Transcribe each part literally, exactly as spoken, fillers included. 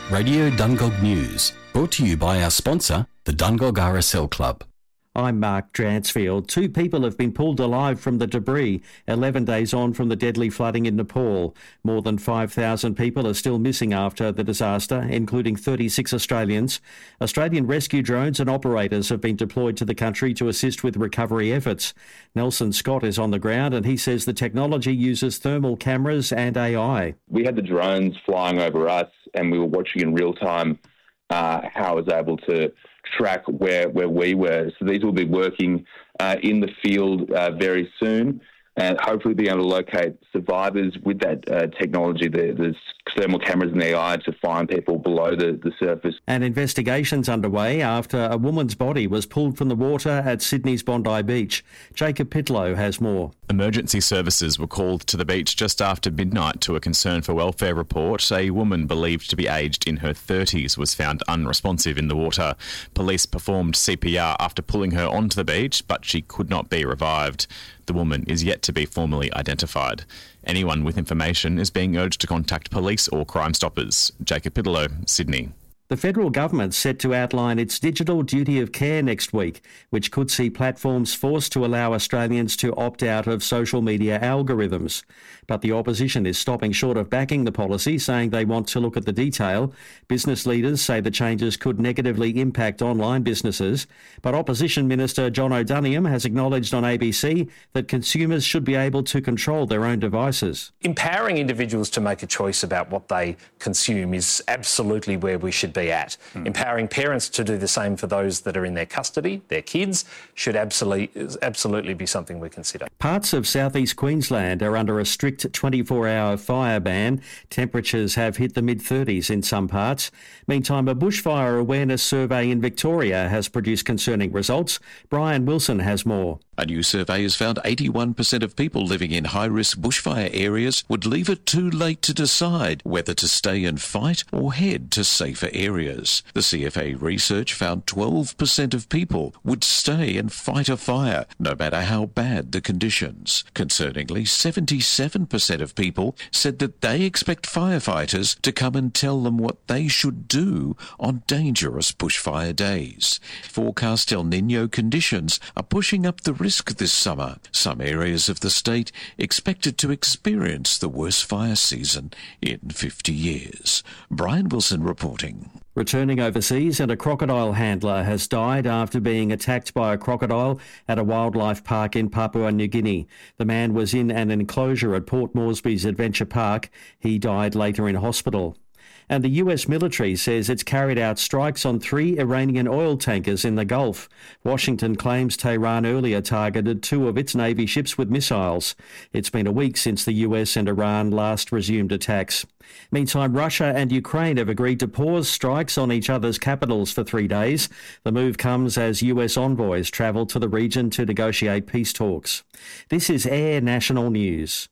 Radio Dungog News, brought to you by our sponsor, the Dungog R S L Club. I'm Mark Dransfield. Two people have been pulled alive from the debris eleven days on from the deadly flooding in Nepal. More than five thousand people are still missing after the disaster, including thirty-six Australians. Australian rescue drones and operators have been deployed to the country to assist with recovery efforts. Nelson Scott is on the ground and he says the technology uses thermal cameras and A I. We had the drones flying over us and we were watching in real time uh, how I was able to track where, where we were. So these will be working uh, in the field uh, very soon and hopefully being able to locate survivors with that uh, technology, the, the thermal cameras and the A I to find people below the, the surface. An investigation's underway after a woman's body was pulled from the water at Sydney's Bondi Beach. Jacob Pitlow has more. Emergency services were called to the beach just after midnight to a concern for welfare report. A woman believed to be aged in her thirties was found unresponsive in the water. Police performed C P R after pulling her onto the beach, but she could not be revived. The woman is yet to be formally identified. Anyone with information is being urged to contact police or Crime Stoppers. Jacob Pitlow, Sydney. The federal government's set to outline its digital duty of care next week, which could see platforms forced to allow Australians to opt out of social media algorithms. But the opposition is stopping short of backing the policy, saying they want to look at the detail. Business leaders say the changes could negatively impact online businesses. But Opposition Minister John O'Doniam has acknowledged on A B C that consumers should be able to control their own devices. Empowering individuals to make a choice about what they consume is absolutely where we should be at. Mm. Empowering parents to do the same for those that are in their custody, their kids, should absolutely absolutely be something we consider. Parts of southeast Queensland are under a strict twenty-four hour fire ban. Temperatures have hit the mid-thirties in some parts. Meantime, a bushfire awareness survey in Victoria has produced concerning results. Brian Wilson has more. A new survey has found eighty-one percent of people living in high-risk bushfire areas would leave it too late to decide whether to stay and fight or head to safer areas. The C F A research found twelve percent of people would stay and fight a fire, no matter how bad the conditions. Concerningly, seventy-seven percent of people said that they expect firefighters to come and tell them what they should do on dangerous bushfire days. Forecast El Niño conditions are pushing up the risk this summer. Some areas of the state expected to experience the worst fire season in fifty years. Brian Wilson reporting. Returning overseas, and a crocodile handler has died after being attacked by a crocodile at a wildlife park in Papua New Guinea. The man was in an enclosure at Port Moresby's Adventure Park. He died later in hospital. And the U S military says it's carried out strikes on three Iranian oil tankers in the Gulf. Washington claims Tehran earlier targeted two of its Navy ships with missiles. It's been a week since the U S and Iran last resumed attacks. Meantime, Russia and Ukraine have agreed to pause strikes on each other's capitals for three days. The move comes as U S envoys travel to the region to negotiate peace talks. This is Air National News.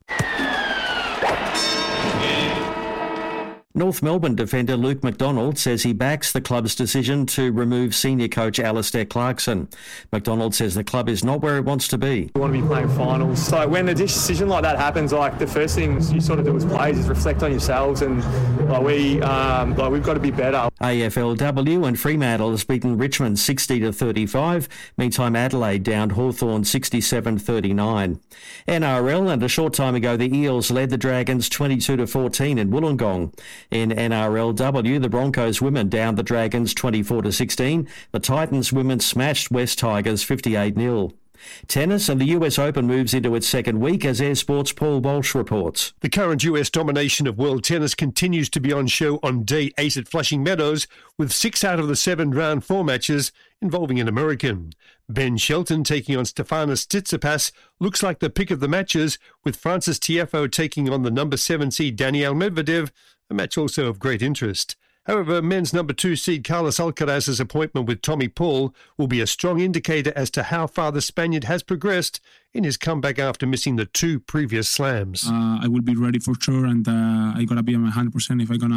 North Melbourne defender Luke McDonald says he backs the club's decision to remove senior coach Alistair Clarkson. McDonald says the club is not where it wants to be. We want to be playing finals. So when a decision like that happens, like the first thing you sort of do as players is reflect on yourselves, and like we, um, like we've got to be better. A F L W and Fremantle has beaten Richmond sixty to thirty-five. Meantime, Adelaide downed Hawthorn sixty-seven thirty-nine. N R L, and a short time ago the Eels led the Dragons twenty-two to fourteen in Wollongong. In N R L W, the Broncos women downed the Dragons twenty-four to sixteen. The Titans women smashed West Tigers fifty-eight nil. Tennis, and the U S Open moves into its second week as Air Sports' Paul Walsh reports. The current U S domination of world tennis continues to be on show on day eight at Flushing Meadows, with six out of the seven round four matches involving an American. Ben Shelton taking on Stefanos Tsitsipas looks like the pick of the matches, with Francis Tiafoe taking on the number seven seed Daniil Medvedev, a match also of great interest. However, men's number two seed Carlos Alcaraz's appointment with Tommy Paul will be a strong indicator as to how far the Spaniard has progressed in his comeback after missing the two previous slams. Uh, I will be ready for sure, and uh, I gotta be on my one hundred percent if I'm gonna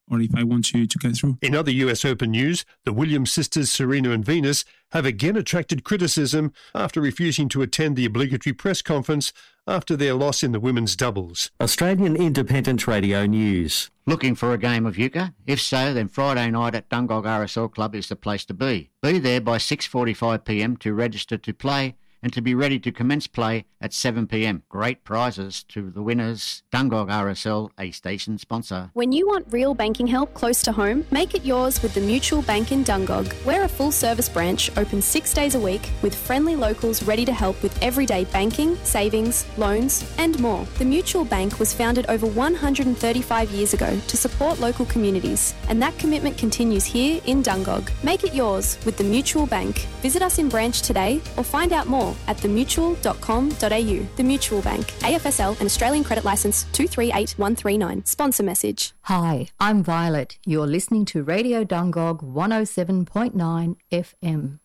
or if I want to, to get through. In other U S Open news, the Williams sisters Serena and Venus have again attracted criticism after refusing to attend the obligatory press conference after their loss in the women's doubles. Australian Independent Radio News. Looking for a game of euchre? If so, then Friday night at Dungog R S L Club is the place to be. Be there by six forty-five p m to register to play and to be ready to commence play at seven p m. Great prizes to the winners. Dungog R S L, a station sponsor. When you want real banking help close to home, make it yours with the Mutual Bank in Dungog. We're a full-service branch open six days a week with friendly locals ready to help with everyday banking, savings, loans and more. The Mutual Bank was founded over one hundred thirty-five years ago to support local communities, and that commitment continues here in Dungog. Make it yours with the Mutual Bank. Visit us in branch today or find out more at the mutual dot com dot a u. The Mutual Bank, A F S L and Australian Credit Licence two three eight one three nine. Sponsor message. Hi, I'm Violet. You're listening to Radio Dungog one oh seven point nine F M.